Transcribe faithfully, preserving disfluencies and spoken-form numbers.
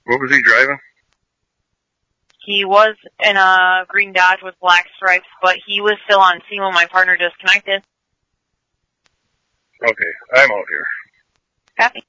What was he driving? He was in a green Dodge with black stripes, but he was still on scene when my partner disconnected. Okay, I'm out here. Copy.